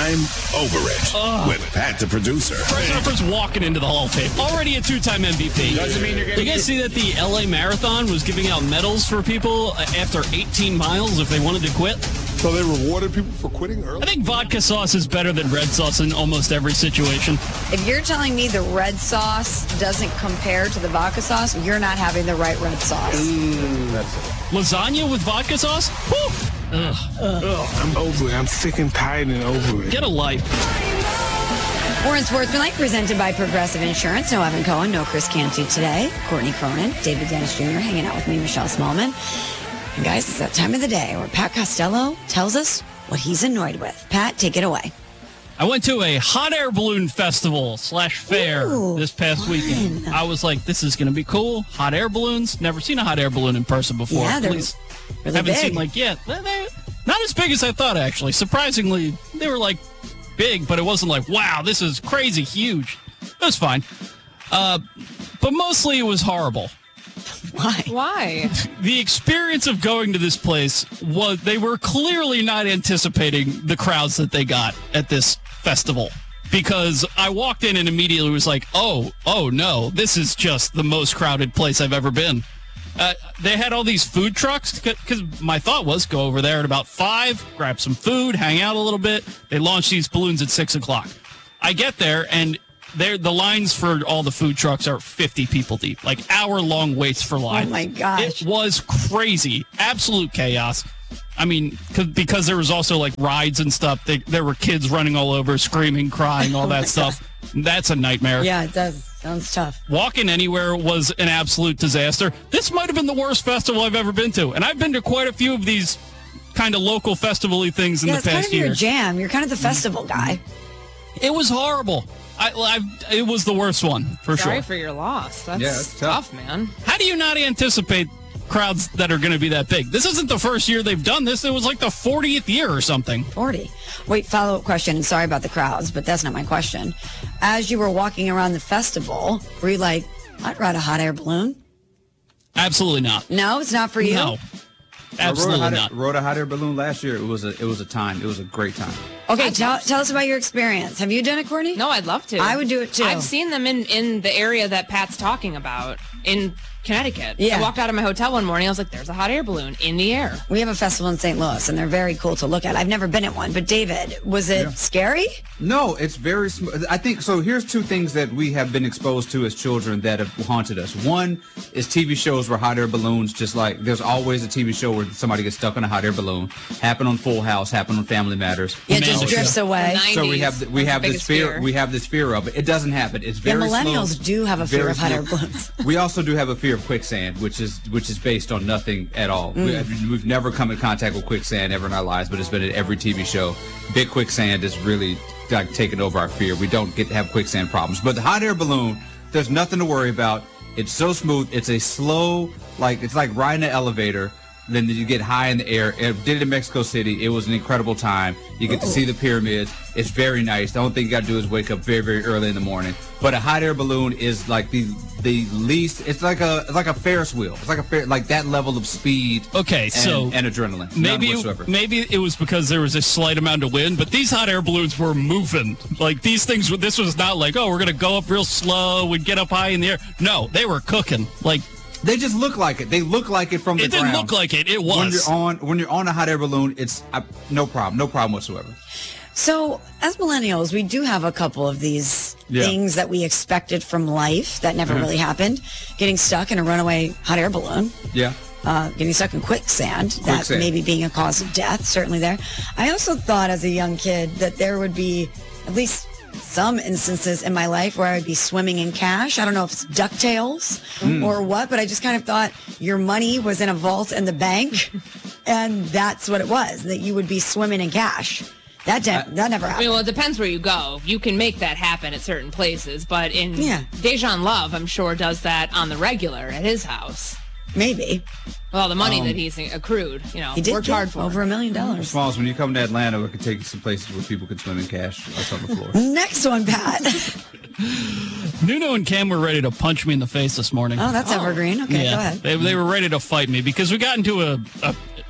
time, Over It, with Pat the producer. Bryce Harper's walking into the Hall of Fame. Already a two-time MVP. Doesn't mean you're You guys see that the LA Marathon was giving out medals for people after 18 miles if they wanted to quit? So they rewarded people for quitting early? I think vodka sauce is better than red sauce in almost every situation. If you're telling me the red sauce doesn't compare to the vodka sauce, you're not having the right red sauce. That's it. Lasagna with vodka sauce? Woo! I'm over it. I'm sick and tired and over it. Get a life. More in Sportsmanlike, presented by Progressive Insurance. No Evan Cohen, no Chris Canty today. Courtney Cronin, David Dennis Jr. hanging out with me, Michelle Smallman. And guys, it's that time of the day where Pat Costello tells us what he's annoyed with. Pat, take it away. I went to a hot air balloon festival / fair this past weekend. I was like, this is going to be cool. Hot air balloons. Never seen a hot air balloon in person before. Yeah, they're Please. really Haven't big. seen they're not as big as I thought, actually. Surprisingly, they were like big, but it wasn't like, wow, this is crazy huge. It was fine. But mostly it was horrible. Why? The experience of going to this place was they were clearly not anticipating the crowds that they got at this festival, because I walked in and immediately was like, oh no, this is just the most crowded place I've ever been. They had all these food trucks, because my thought was go over there at about 5, grab some food, hang out a little bit. They launched these balloons at 6 o'clock. I get there, and the lines for all the food trucks are 50 people deep, like hour-long waits for lines. Oh, my gosh. It was crazy. Absolute chaos. I mean, because there was also, like, rides and stuff. There were kids running all over, screaming, crying, all that stuff. That's a nightmare. Yeah, it does. Sounds tough. Walking anywhere was an absolute disaster. This might have been the worst festival I've ever been to. And I've been to quite a few of these kind of local festival-y things in the it's kind past of your year. jam. You're kind of the festival guy. It was horrible. It was the worst one, for Sorry sure. for your loss. That's tough, man. How do you not anticipate crowds that are going to be that big? This isn't the first year they've done this. It was like the 40th year or something. 40. Wait, follow-up question. And sorry about the crowds, but that's not my question. As you were walking around the festival, were you like, I'd ride a hot air balloon? Absolutely not. No, it's not for you? No. Absolutely not. Rode a hot air balloon last year. It was a time. It was a great time. Okay, tell us about your experience. Have you done it, Courtney? No, I'd love to. I would do it too. I've seen them in the area that Pat's talking about in Connecticut. Yeah. I walked out of my hotel one morning. I was like, there's a hot air balloon in the air. We have a festival in St. Louis, and they're very cool to look at. I've never been at one, but David, was it scary? No, it's very smooth. I think so. Here's two things that we have been exposed to as children that have haunted us. One is TV shows where hot air balloons, just like there's always a TV show where somebody gets stuck in a hot air balloon. Happened on Full House, happened on Family Matters. Yeah, it just drifts away. So we have this fear. We have this fear of it. It doesn't happen. It's very millennials slow, do have a fear very of hot air slow. balloons. We also do have a fear of quicksand, which is based on nothing at all. We've never come in contact with quicksand ever in our lives, but it's been in every TV show. Big quicksand is really like taking over our fear. We don't get to have quicksand problems. But the hot air balloon, there's nothing to worry about. It's so smooth. It's a slow, it's like riding an elevator. Then you get high in the air. I did it in Mexico City. It was an incredible time. You get to see the pyramids. It's very nice. The only thing you got to do is wake up very, very early in the morning. But a hot air balloon is like the least. It's like a Ferris wheel. It's like that level of speed. Okay, and adrenaline. Maybe it was because there was a slight amount of wind, but these hot air balloons were moving. Like these things. This was not like, oh, we're gonna go up real slow and get up high in the air. No, they were cooking. Like. They just look like it. They look like it from the ground. It didn't look like it. It was. When you're on a hot air balloon, it's no problem whatsoever. So, as millennials, we do have a couple of these things that we expected from life that never really happened. Getting stuck in a runaway hot air balloon. Yeah. Getting stuck in quicksand. That maybe being a cause of death, certainly there. I also thought as a young kid that there would be at least some instances in my life where I'd be swimming in cash. I don't know if it's DuckTales or what, but I just kind of thought your money was in a vault in the bank, and that's what it was, that you would be swimming in cash. That never happened. I mean, well, it depends where you go. You can make that happen at certain places, but Dejan Love, I'm sure, does that on the regular at his house. Maybe. Well, the money that he's accrued, he did worked hard for over $1 million. Smalls, when you come to Atlanta, we can take you some places where people can swim in cash. That's on the floor. Next one, Pat. Nuno and Cam were ready to punch me in the face this morning. Oh, that's evergreen. Okay, go ahead. They were ready to fight me because we got into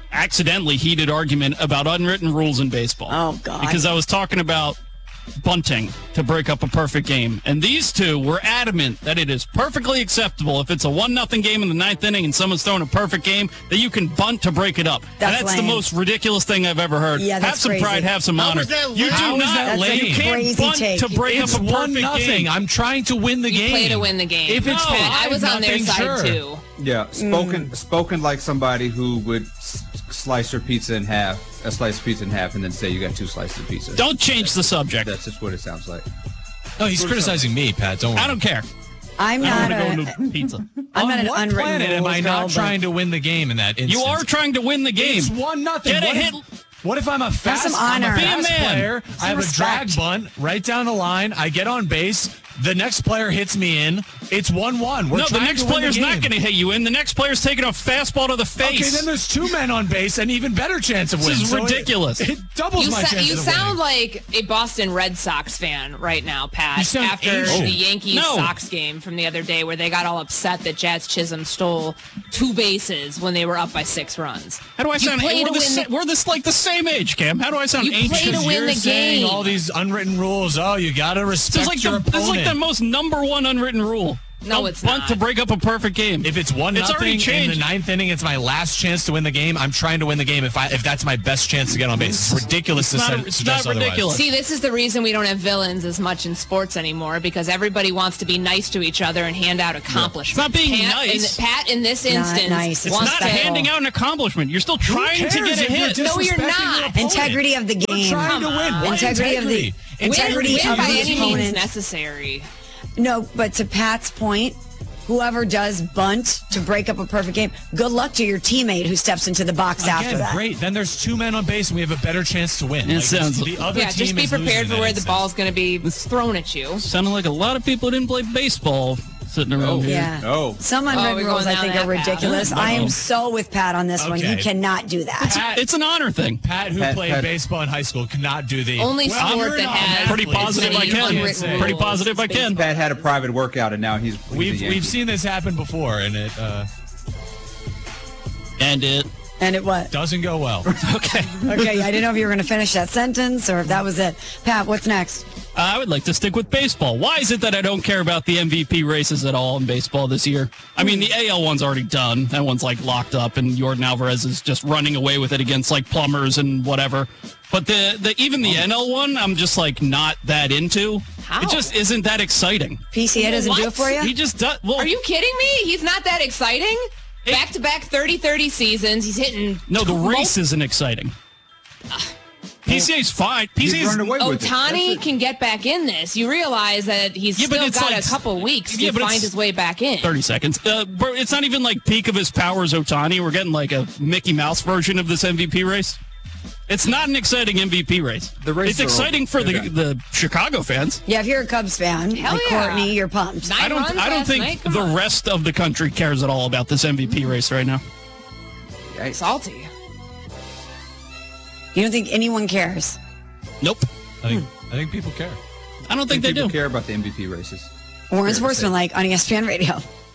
accidentally heated argument about unwritten rules in baseball. Oh, God. Because I was talking about bunting to break up a perfect game. And these two were adamant that it is perfectly acceptable if it's a 1-0 game in the 9th inning and someone's throwing a perfect game that you can bunt to break it up. That's the most ridiculous thing I've ever heard. Yeah, have some crazy. pride, have some honor. You do not. You can't bunt to break up a perfect game. I'm trying to win the game. Play to win the game. If it's I was on their side too. Yeah, spoken like somebody who would slice your pizza in half, a slice of pizza in half, and then say you got 2 slices of pizza. Don't change the subject. That's just what it sounds like. No, he's criticizing me, Pat. Don't worry. I don't care. I'm I not don't want to go into pizza. I'm not On an what unwritten planet am rules I girl, not trying to win the game in that instance? You are trying to win the game. It's 1-0. Get a hit. What if I'm a fast, some honor. Be a man. player? I have respect. a drag bunt right down the line. I get on base. The next player hits me in. It's 1-1. No, the next player's not going to hit you in. The next player's taking a fastball to the face. Okay, then there's 2 men on base, an even better chance of winning. This is ridiculous. It doubles my chances You of sound winning. like a Boston Red Sox fan right now, Pat, You sound after Asian. the Yankees-Sox game from the other day where they got all upset that Jazz Chisholm stole 2 bases when they were up by 6 runs. How do I sound? We're the same age, Cam. How do I sound You ancient? play to win You're the saying game. all these unwritten rules. Oh, you got to respect your opponent. This is like the most number 1 unwritten rule. No, Don't it's bunt not. to break up a perfect game. If it's 1-0 already in the changed. 9th inning, it's my last chance to win the game. I'm trying to win the game if that's my best chance to get on base. It's ridiculous It's to not suggest ridiculous. otherwise. See, this is the reason we don't have villains as much in sports anymore because everybody wants to be nice to each other and hand out accomplishments. It's not being nice. Pat, in this Not instance, nice. It's wants not to handing out an accomplishment. You're still trying to get a hit. No, you're disrespecting not. your opponent. Integrity of the game. We're trying to win. What Integrity of the integrity win of by the any means opponent. necessary. No, but to Pat's point, whoever does bunt to break up a perfect game, good luck to your teammate who steps into the box after that. Great. Then there's 2 men on base, and we have a better chance to win. It sounds- the other Yeah, team just be is prepared losing for where that the instance. ball's going to be thrown at you. Sounded like a lot of people who didn't play baseball sitting around here. Yeah. Oh. Some we're unwritten going rules I down think that are path. ridiculous. I am so with Pat on this one. Okay. You cannot do that. Pat, It's an honor thing. Pat, who played baseball in high school, could not do the Only Well, sport you're that not has an Pretty athlete, positive so I you can. can't unwritten say. Pretty rules. positive I can. Pat had a private workout, and now he's We've seen this happen before, and it And it. And it what? doesn't go well. Okay. Okay, I didn't know if you were going to finish that sentence or if that was it. Pat, what's next? I would like to stick with baseball. Why is it that I don't care about the MVP races at all in baseball this year? I mean, the AL one's already done. That one's like locked up, and Jordan Alvarez is just running away with it against like plumbers and whatever. But even the NL one, I'm just like not that into. How? It just isn't that exciting. PCA doesn't do it for you? He just does. Well, Are you kidding me? He's not that exciting? Back-to-back 30-30 seasons. He's hitting... No, the race isn't exciting. PCA's fine. He's running away with it. Ohtani can get back in this. You realize that he's Yeah, but still it's got like- a couple weeks Yeah, to but find it's his way back in. 30 seconds. Bro, it's not even like peak of his powers Ohtani. We're getting like a Mickey Mouse version of this MVP race. It's not an exciting MVP race. The races it's are exciting over. for the Chicago fans. Yeah, if you're a Cubs fan, Hell like yeah. Courtney, you're pumped. 9 I runs don't last think night? Come the on. rest of the country cares at all about this MVP race right now. Salty. You don't think anyone cares? Nope. I think people care. I don't think they people do. care about the MVP races. Warren Sportsman, like on ESPN Radio.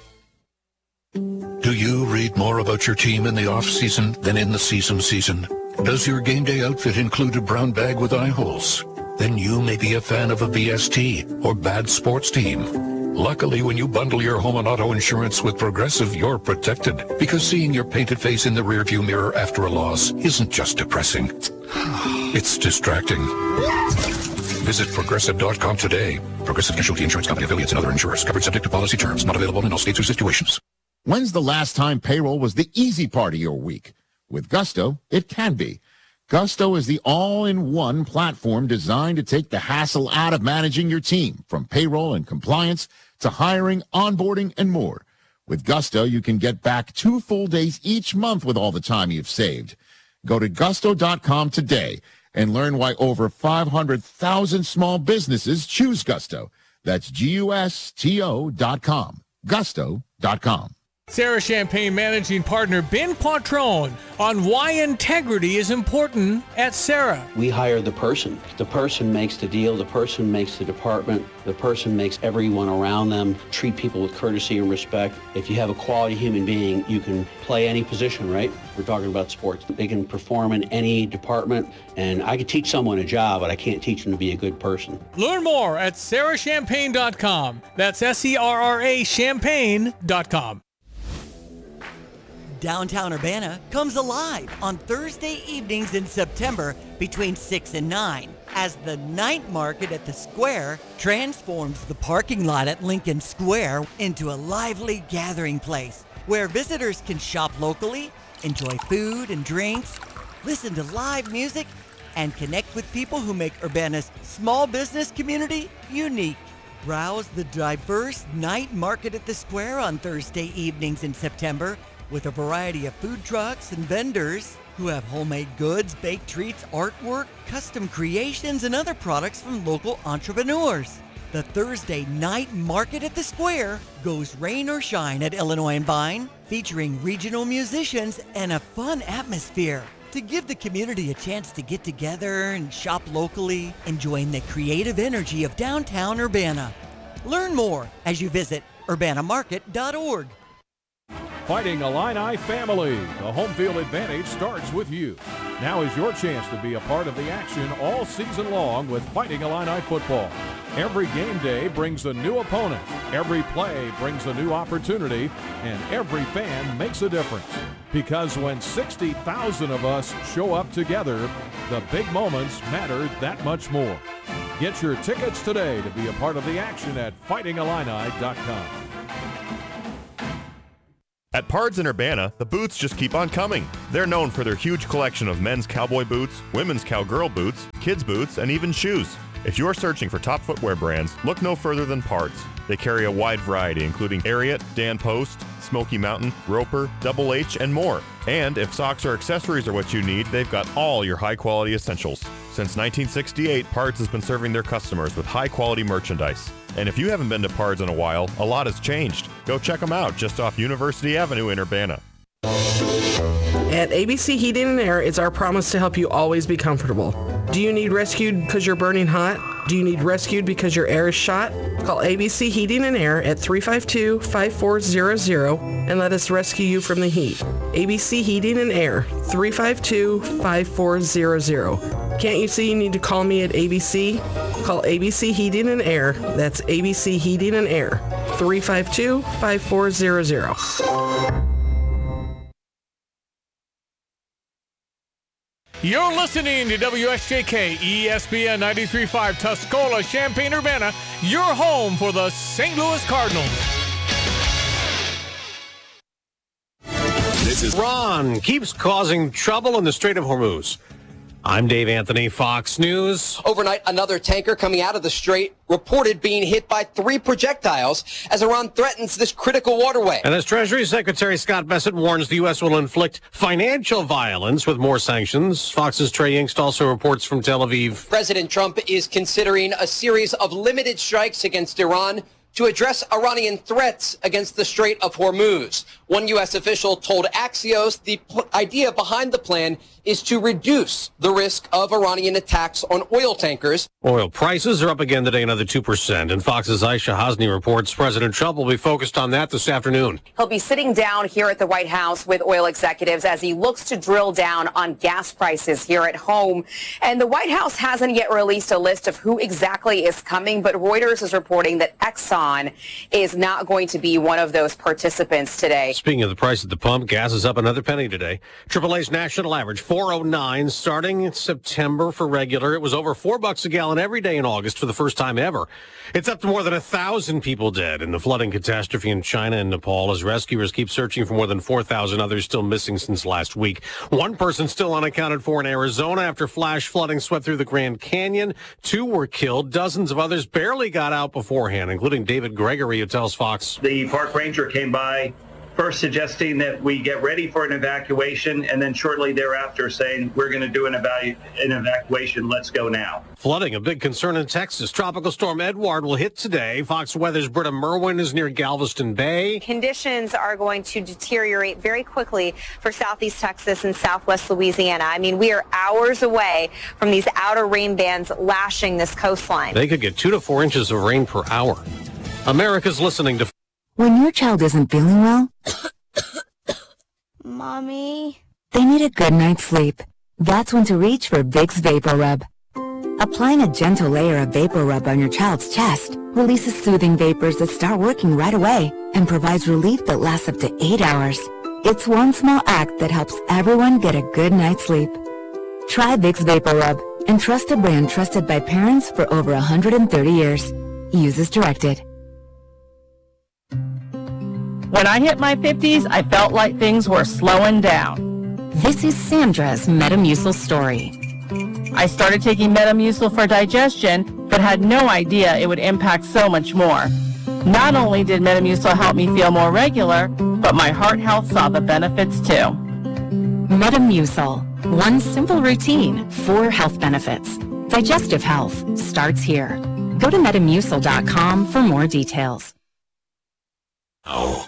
Do you read more about your team in the off-season than in the season? Does your game day outfit include a brown bag with eye holes? Then you may be a fan of a BST or bad sports team. Luckily, when you bundle your home and auto insurance with Progressive, you're protected. Because seeing your painted face in the rearview mirror after a loss isn't just depressing. It's distracting. Visit Progressive.com today. Progressive Casualty Insurance Company, affiliates, and other insurers. Covered subject to policy terms. Not available in all states or situations. When's the last time payroll was the easy part of your week? With Gusto, it can be. Gusto is the all-in-one platform designed to take the hassle out of managing your team, from payroll and compliance to hiring, onboarding, and more. With Gusto, you can get back 2 full days each month with all the time you've saved. Go to gusto.com today and learn why over 500,000 small businesses choose Gusto. That's Gusto.com. Gusto.com. Sarah Champagne managing partner Ben Quattrone on why integrity is important at Sarah. We hire the person. The person makes the deal. The person makes the department. The person makes everyone around them treat people with courtesy and respect. If you have a quality human being, you can play any position, right? We're talking about sports. They can perform in any department, and I could teach someone a job, but I can't teach them to be a good person. Learn more at sarahchampagne.com. That's SERRA champagne.com. Downtown Urbana comes alive on Thursday evenings in September between 6 and 9 as the night market at the square transforms the parking lot at Lincoln Square into a lively gathering place where visitors can shop locally, enjoy food and drinks, listen to live music, and connect with people who make Urbana's small business community unique. Browse the diverse night market at the square on Thursday evenings in September with a variety of food trucks and vendors who have homemade goods, baked treats, artwork, custom creations, and other products from local entrepreneurs. The Thursday night market at the square goes rain or shine at Illinois and Vine, featuring regional musicians and a fun atmosphere to give the community a chance to get together and shop locally, enjoying the creative energy of downtown Urbana. Learn more as you visit urbanamarket.org. Fighting Illini family, the home field advantage starts with you. Now is your chance to be a part of the action all season long with Fighting Illini football. Every game day brings a new opponent, every play brings a new opportunity, and every fan makes a difference. Because when 60,000 of us show up together, the big moments matter that much more. Get your tickets today to be a part of the action at fightingillini.com. At Pards in Urbana, the boots just keep on coming. They're known for their huge collection of men's cowboy boots, women's cowgirl boots, kids' boots, and even shoes. If you're searching for top footwear brands, look no further than Pards. They carry a wide variety, including Ariat, Dan Post, Smoky Mountain, Roper, Double H, and more. And if socks or accessories are what you need, they've got all your high-quality essentials. Since 1968, Pards has been serving their customers with high-quality merchandise. And if you haven't been to Pards in a while, a lot has changed. Go check them out just off University Avenue in Urbana. At ABC Heating and Air, it's our promise to help you always be comfortable. Do you need rescued because you're burning hot? Do you need rescued because your air is shot? Call ABC Heating and Air at 352-5400 and let us rescue you from the heat. ABC Heating and Air, 352-5400. Can't you see you need to call me at ABC? Call ABC Heating and Air. That's ABC Heating and Air, 352-5400. You're listening to WSJK ESPN 93.5 Tuscola, Champaign-Urbana, your home for the St. Louis Cardinals. This is Iran keeps causing trouble in the Strait of Hormuz. I'm Dave Anthony, Fox News. Overnight, another tanker coming out of the strait reported being hit by 3 projectiles as Iran threatens this critical waterway. And as Treasury Secretary Scott Bessent warns the U.S. will inflict financial violence with more sanctions, Fox's Trey Yingst also reports from Tel Aviv. President Trump is considering a series of limited strikes against Iran to address Iranian threats against the Strait of Hormuz. One U.S. official told Axios the idea behind the plan is to reduce the risk of Iranian attacks on oil tankers. Oil prices are up again today, another 2%. And Fox's Aisha Hasni reports President Trump will be focused on that this afternoon. He'll be sitting down here at the White House with oil executives as he looks to drill down on gas prices here at home. And the White House hasn't yet released a list of who exactly is coming, but Reuters is reporting that Exxon is not going to be one of those participants today. Speaking of the price at the pump, gas is up another penny today. AAA's national average, $4.09, starting in September for regular. It was over $4 a gallon every day in August for the first time ever. It's up to more than 1,000 people dead in the flooding catastrophe in China and Nepal as rescuers keep searching for more than 4,000 others still missing since last week. One person still unaccounted for in Arizona after flash flooding swept through the Grand Canyon. 2 were killed. Dozens of others barely got out beforehand, including David Gregory, who tells Fox. The park ranger came by first suggesting that we get ready for an evacuation, and then shortly thereafter saying we're going to do an evacuation. Let's go now. Flooding, a big concern in Texas. Tropical storm Edward will hit today. Fox Weather's Britta Merwin is near Galveston Bay. Conditions are going to deteriorate very quickly for southeast Texas and southwest Louisiana. I mean, we are hours away from these outer rain bands lashing this coastline. They could get 2 to 4 inches of rain per hour. America's listening to... When your child isn't feeling well, Mommy, they need a good night's sleep. That's when to reach for Vicks Vapor Rub. Applying a gentle layer of Vapor Rub on your child's chest releases soothing vapors that start working right away and provides relief that lasts up to 8 hours. It's one small act that helps everyone get a good night's sleep. Try Vicks Vapor Rub and trust a brand trusted by parents for over 130 years. Use as directed. When I hit my 50s, I felt like things were slowing down. This is Sandra's Metamucil story. I started taking Metamucil for digestion, but had no idea it would impact so much more. Not only did Metamucil help me feel more regular, but my heart health saw the benefits too. Metamucil. One simple routine, 4 health benefits. Digestive health starts here. Go to Metamucil.com for more details. Oh.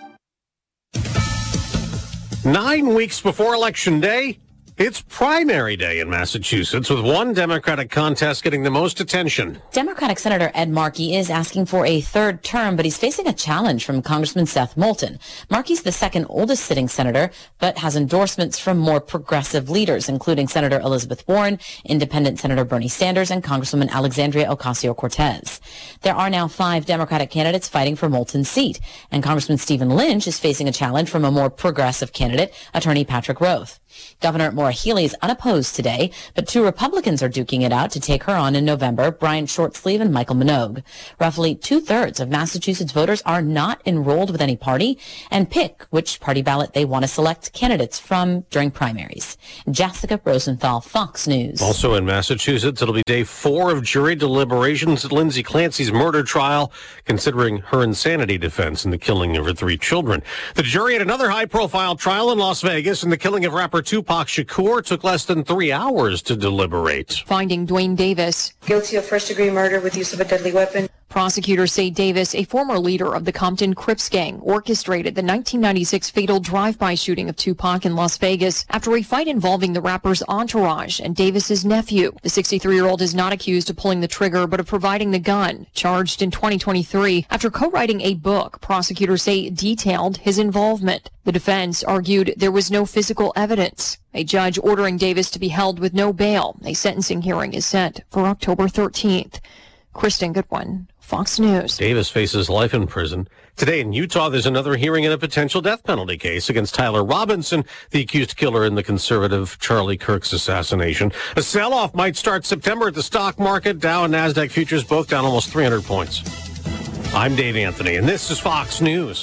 9 weeks before Election Day, it's primary day in Massachusetts, with one Democratic contest getting the most attention. Democratic Senator Ed Markey is asking for a third term, but he's facing a challenge from Congressman Seth Moulton. Markey's the second oldest sitting senator, but has endorsements from more progressive leaders, including Senator Elizabeth Warren, Independent Senator Bernie Sanders, and Congresswoman Alexandria Ocasio-Cortez. There are now 5 Democratic candidates fighting for Moulton's seat, and Congressman Stephen Lynch is facing a challenge from a more progressive candidate, Attorney Patrick Roth. Governor Maura Healey is unopposed today, but 2 Republicans are duking it out to take her on in November, Brian Shortsleeve and Michael Minogue. Roughly 2/3 of Massachusetts voters are not enrolled with any party and pick which party ballot they want to select candidates from during primaries. Jessica Rosenthal, Fox News. Also in Massachusetts, it'll be day 4 of jury deliberations at Lindsay Clancy's murder trial, considering her insanity defense in the killing of her 3 children. The jury had another high-profile trial in Las Vegas in the killing of rapper Tupac Shakur took less than 3 hours to deliberate. Finding Dwayne Davis guilty of first-degree murder with use of a deadly weapon. Prosecutors say Davis, a former leader of the Compton Crips gang, orchestrated the 1996 fatal drive-by shooting of Tupac in Las Vegas after a fight involving the rapper's entourage and Davis's nephew. The 63-year-old is not accused of pulling the trigger, but of providing the gun. Charged in 2023 after co-writing a book, prosecutors say detailed his involvement. The defense argued there was no physical evidence. A judge ordering Davis to be held with no bail. A sentencing hearing is set for October 13th. Kristen Goodwin, Fox News. Davis faces life in prison. Today in Utah, there's another hearing in a potential death penalty case against Tyler Robinson, the accused killer in the conservative Charlie Kirk's assassination. A sell-off might start September at the stock market. Dow and NASDAQ futures both down almost 300 points. I'm Dave Anthony, and this is Fox News.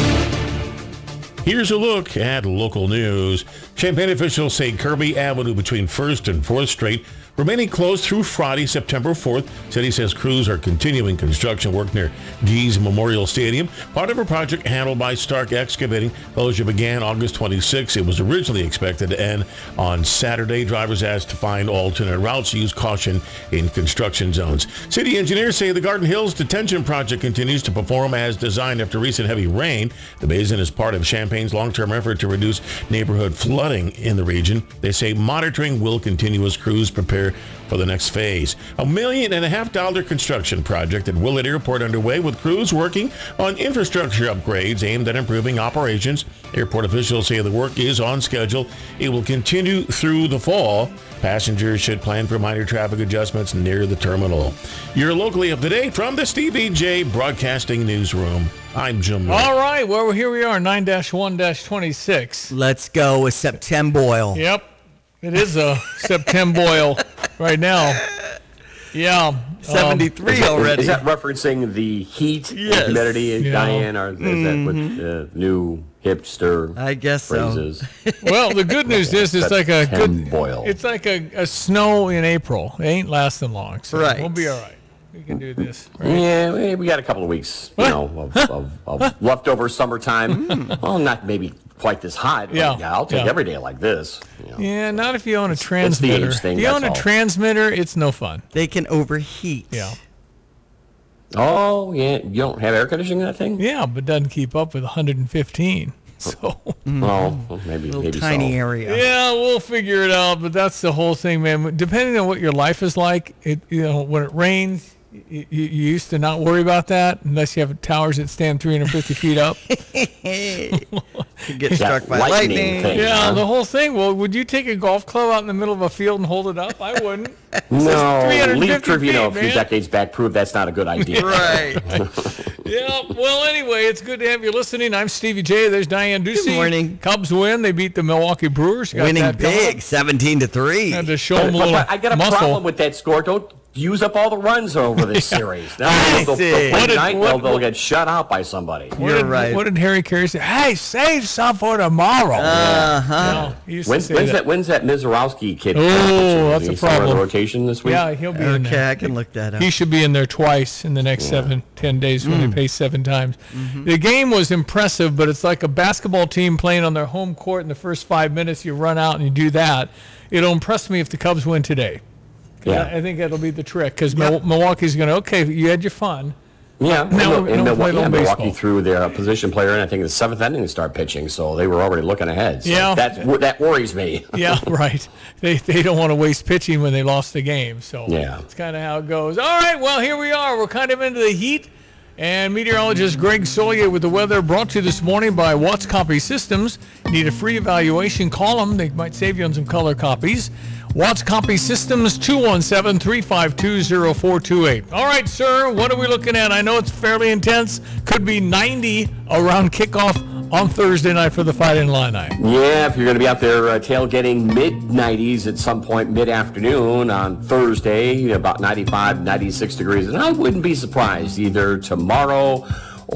Here's a look at local news. Champaign officials say Kirby Avenue between 1st and 4th Street remaining closed through Friday, September 4th. City says crews are continuing construction work near Geese Memorial Stadium, part of a project handled by Stark Excavating. Closure began August 26. It was originally expected to end on Saturday. Drivers asked to find alternate routes. Use caution in construction zones. City engineers say the Garden Hills Detention Project continues to perform as designed after recent heavy rain. The basin is part of Champaign's long-term effort to reduce neighborhood flooding in the region. They say monitoring will continue as crews prepare for the next phase. $1.5 million construction project at Willett Airport underway, with crews working on infrastructure upgrades aimed at improving operations. Airport officials say the work is on schedule. It will continue through the fall. Passengers should plan for minor traffic adjustments near the terminal. You're locally up to date from the Stevie J Broadcasting Newsroom. I'm Jim. All right, well, here we are, 9-1-26. Let's go with September. Yep. It is a September right now. Yeah. 73 already. Is that referencing the heat, humidity, Diane, or is that with new hipster I guess phrases? So. Well, the good news is it's like a boil. It's like a snow in April. It ain't lasting long, so right. we'll be all right. we can do this. Right? Yeah, we got a couple of weeks, of leftover summertime. Well, not maybe quite this hot. But I'll take every day like this. Yeah, not if you own a transmitter. It's the age thing, if you own a all. transmitter, it's no fun. They can overheat. Yeah. Oh, yeah. You don't have air conditioning in that thing? Yeah, but doesn't keep up with 115. So. Well, maybe tiny so. area. Yeah, we'll figure it out. But that's the whole thing, man. Depending on what your life is like, when it rains, you used to not worry about that unless you have towers that stand 350 feet up. Could get struck by lightning. The whole thing. Well, would you take a golf club out in the middle of a field and hold it up? I wouldn't. No, Leaf Trevino a few man. decades back proved that's not a good idea. Right. Yeah. Well, anyway, it's good to have you listening. I'm Stevie J. There's Diane Ducey. Good morning. Cubs win. They beat the Milwaukee Brewers. Winning big, 17-3. Had to show them a little I got a muscle. problem with that score. Don't use up all the runs over this series. Now, they'll get shut out by somebody. You're right. What did Harry Carey say? Hey, save some for tomorrow. When's that Mizorowski kid? Oh, that's a problem. On the rotation this week? Yeah, he'll be in there. Okay, I can look that up. He should be in there twice in the next 7-10 days when they play 7 times. The game was impressive, but it's like a basketball team playing on their home court in the first 5 minutes. You run out and you do that. It'll impress me if the Cubs win today. Yeah. I think that'll be the trick because Milwaukee's going to, you had your fun. Yeah, Milwaukee baseball. threw their position player in, I think, the 7th inning to start pitching, so they were already looking ahead. So that worries me. Yeah, right. They don't want to waste pitching when they lost the game, so it's kind of how it goes. All right, well, here we are. We're kind of into the heat, and meteorologist Greg Solier with the weather brought to you this morning by Watts Copy Systems. Need a free evaluation? Call them. They might save you on some color copies. Watts Copy Systems, 217-352-0428. All right, sir, what are we looking at? I know it's fairly intense. Could be 90 around kickoff on Thursday night for the Fighting Illini. Yeah, if you're going to be out there tailgating mid-90s at some point mid-afternoon on Thursday, about 95, 96 degrees. And I wouldn't be surprised either tomorrow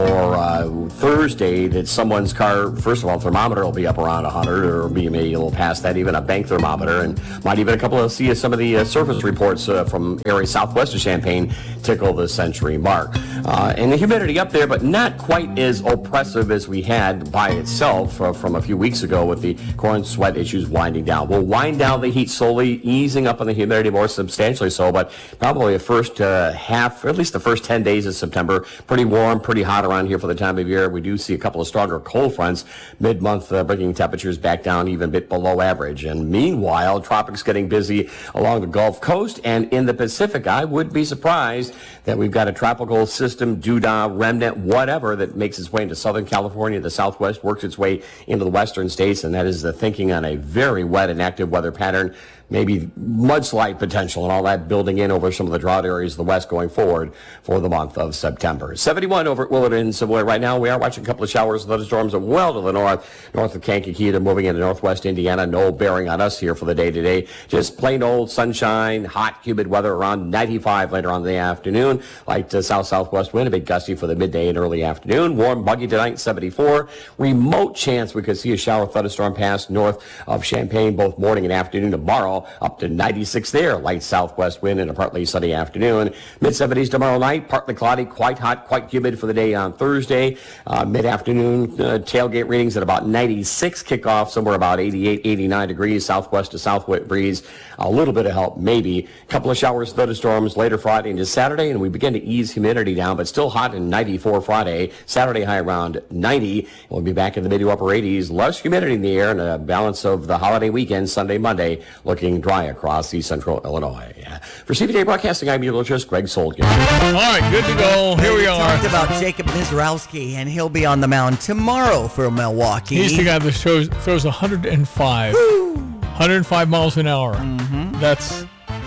or Thursday that someone's car, first of all, thermometer will be up around 100 or be maybe a little past that, even a bank thermometer, and might even see some of the surface reports from areas southwest of Champaign tickle the century mark. And the humidity up there, but not quite as oppressive as we had by itself from a few weeks ago with the corn sweat issues winding down. We'll wind down the heat slowly, easing up on the humidity more substantially so, but probably the first half, or at least the first 10 days of September, pretty warm, pretty hot around here for the time of year. We do see a couple of stronger cold fronts mid-month, bringing temperatures back down even a bit below average. And meanwhile, tropics getting busy along the Gulf Coast and in the Pacific. I would be surprised that we've got a tropical system, doodah, remnant, whatever, that makes its way into Southern California, the Southwest, works its way into the western states, and that is the thinking on a very wet and active weather pattern. Maybe mudslide potential and all that building in over some of the drought areas of the west going forward for the month of September. 71 over at Willard and Savoy right now. We are watching a couple of showers and thunderstorms well to the north of Kankakee. They're moving into northwest Indiana. No bearing on us here for the day today. Just plain old sunshine, hot, humid weather around 95 later on in the afternoon. Light south-southwest wind, a bit gusty for the midday and early afternoon. Warm, buggy tonight, 74. Remote chance we could see a shower thunderstorm pass north of Champaign both morning and afternoon tomorrow. Up to 96 there. Light southwest wind and a partly sunny afternoon. Mid-70s tomorrow night. Partly cloudy, quite hot, quite humid for the day on Thursday. Mid-afternoon tailgate readings at about 96. Kickoff somewhere about 88, 89 degrees. Southwest to southwest breeze. A little bit of help, maybe. A couple of showers, thunderstorms later Friday into Saturday, and we begin to ease humidity down, but still hot in 94 Friday. Saturday high around 90. We'll be back in the mid to upper 80s. Less humidity in the air and a balance of the holiday weekend, Sunday, Monday, looking dry across East Central Illinois. For CBJ Broadcasting, I'm meteorologist Greg Soldier. All right, good to go. Here we are. Talked about Jacob Mizorowski, and he'll be on the mound tomorrow for Milwaukee. He's the guy that throws 105. Woo! 105 miles an hour. Mm-hmm. That's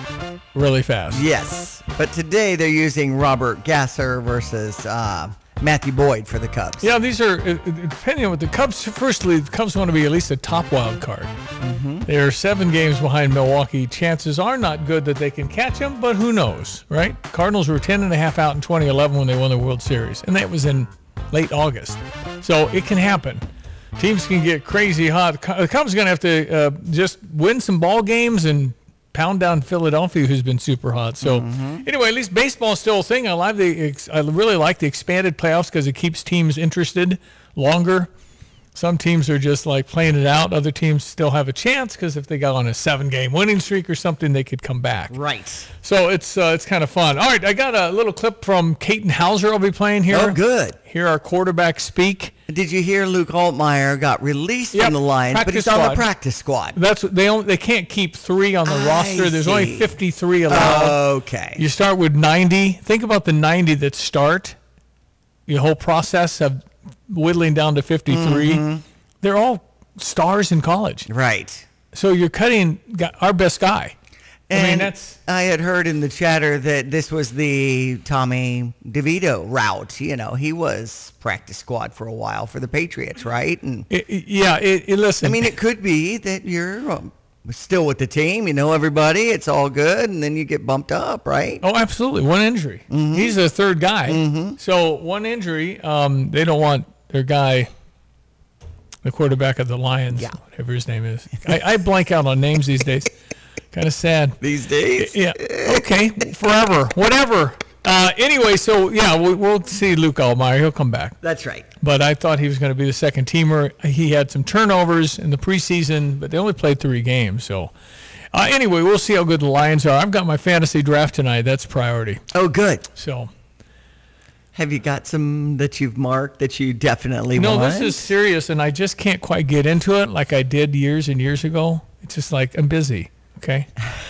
really fast. Yes, but today they're using Robert Gasser versus Matthew Boyd for the Cubs. Yeah, these are, depending on what the Cubs, firstly, the Cubs want to be at least a top wild card. Mm-hmm. They are 7 games behind Milwaukee. Chances are not good that they can catch them, but who knows, right? Cardinals were 10.5 out in 2011 when they won the World Series, and that was in late August. So it can happen. Teams can get crazy hot. The Cubs are going to have to just win some ball games and pound down Philadelphia, who's been super hot. So anyway, at least baseball's still a thing. I really like the expanded playoffs because it keeps teams interested longer. Some teams are just like playing it out. Other teams still have a chance because if they got on a 7-game winning streak or something, they could come back. Right. So it's kind of fun. All right, I got a little clip from Caton Hauser I'll be playing here. Oh, good. Hear our quarterback speak. Did you hear Luke Altmaier got released from the Lions, but he's on the practice squad? That's what they can't keep 3 on the roster. There's only 53 allowed. Okay. You start with 90. Think about the 90 that start. Your whole process of whittling down to 53. They're all stars in college. Right. So you're cutting our best guy. And I had heard in the chatter that this was the Tommy DeVito route. You know, he was practice squad for a while for the Patriots, right? And listen. I mean, it could be that you're still with the team. You know everybody. It's all good. And then you get bumped up, right? Oh, absolutely. One injury. He's a third guy. So one injury, they don't want their guy, the quarterback of the Lions, whatever his name is. I blank out on names these days. Kind of sad. These days? Yeah. Okay. Forever. Whatever. Anyway, so, we'll see Luke Altmaier. He'll come back. That's right. But I thought he was going to be the second teamer. He had some turnovers in the preseason, but they only played 3 games. So, anyway, we'll see how good the Lions are. I've got my fantasy draft tonight. That's priority. Oh, good. So, have you got some that you've marked that you definitely want? No, this is serious, and I just can't quite get into it like I did years and years ago. It's just like I'm busy. Okay.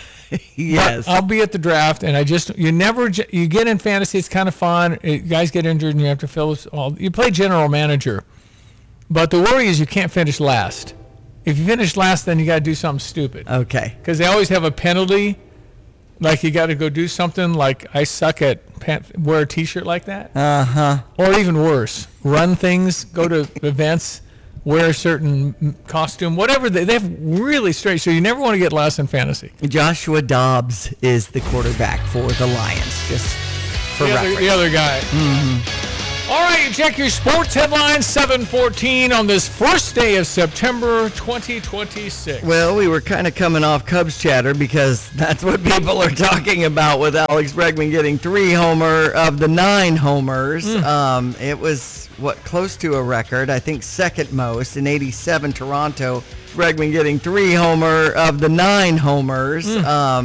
Yes. But I'll be at the draft, and you get in fantasy. It's kind of fun. Guys get injured, and you have to fill this all. You play general manager, but the worry is you can't finish last. If you finish last, then you got to do something stupid. Okay. Because they always have a penalty, like you got to go do something like I suck at wear a T-shirt like that. Or even worse, run things, go to events. Wear a certain costume, whatever. They have really straight, so you never want to get last in fantasy. Joshua Dobbs is the quarterback for the Lions, just for reference. The other guy. All right, check your sports headlines, 7:14 on this first day of September 2026. Well, we were kind of coming off Cubs chatter because that's what people are talking about with Alex Bregman getting 3 of the 9 homers. It was, close to a record, I think second most in 87 Toronto. Bregman getting 3 of the 9 homers.